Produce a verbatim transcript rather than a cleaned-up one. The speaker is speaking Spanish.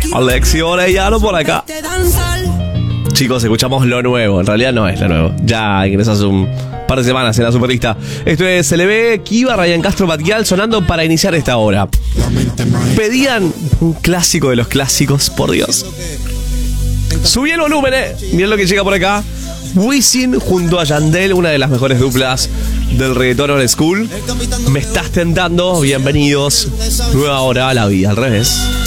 Alexio Orellano por acá. Chicos, escuchamos lo nuevo. En realidad no es lo nuevo. Ya ingresó hace un par de semanas en la superlista. Esto es C L B, Kiva, Ryan Castro, Batial, sonando para iniciar esta hora. Pedían un clásico de los clásicos, por Dios. Subí el volumen, eh. Miren lo que llega por acá. Wisin junto a Yandel, una de las mejores duplas del reggaetón old school. Me estás tentando, bienvenidos. Nueva hora a la vida, al revés.